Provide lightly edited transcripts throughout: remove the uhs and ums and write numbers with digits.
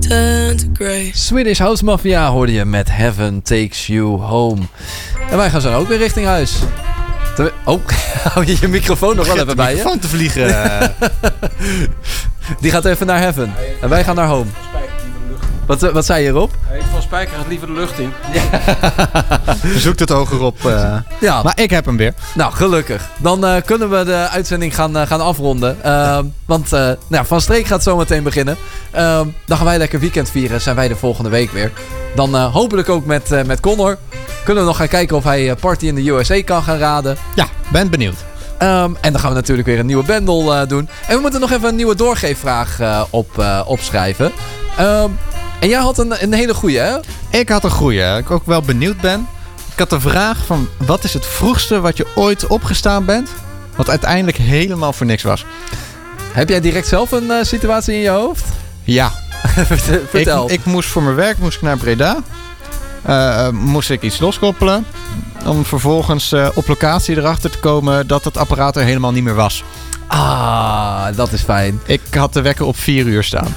turn to grey. Swedish House Mafia hoorde je met Heaven Takes You Home. En wij gaan zo ook weer richting huis. Hou je microfoon nog wel even bij je? Van te vliegen. Die gaat even naar Heaven. En wij gaan naar Home. Wat zei je, Rob? Van Spijker gaat liever de lucht in. Zoekt het hoger op. Ja. Maar ik heb hem weer. Nou, gelukkig. Dan kunnen we de uitzending gaan afronden. Want Van Streek gaat zo meteen beginnen. Dan gaan wij lekker weekend vieren. Zijn wij de volgende week weer. Dan hopelijk ook met Connor. Kunnen we nog gaan kijken of hij Party in the USA kan gaan raden. Ja, ben benieuwd. En dan gaan we natuurlijk weer een nieuwe bundle doen. En we moeten nog even een nieuwe doorgeefvraag opschrijven. En jij had een hele goeie, hè? Ik had een goeie. Ik ook wel benieuwd ben. Ik had de vraag van... Wat is het vroegste wat je ooit opgestaan bent? Wat uiteindelijk helemaal voor niks was. Heb jij direct zelf een situatie in je hoofd? Ja. Vertel. Ik moest voor mijn werk naar Breda. Moest ik iets loskoppelen. Om vervolgens op locatie erachter te komen dat het apparaat er helemaal niet meer was. Ah, dat is fijn. Ik had de wekker op 4 uur staan.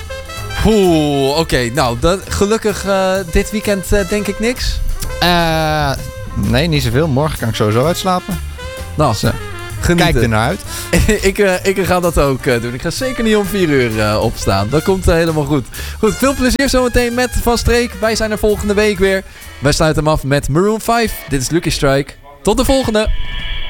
Oké. Nou, gelukkig dit weekend denk ik niks. Nee, niet zoveel. Morgen kan ik sowieso uitslapen. Nou, Dus, kijk er naar uit. ik ga dat ook doen. Ik ga zeker niet om 4 uur opstaan. Dat komt helemaal goed. Goed, veel plezier zometeen met Van Streek. Wij zijn er volgende week weer. Wij sluiten hem af met Maroon 5. Dit is Lucky Strike. Tot de volgende.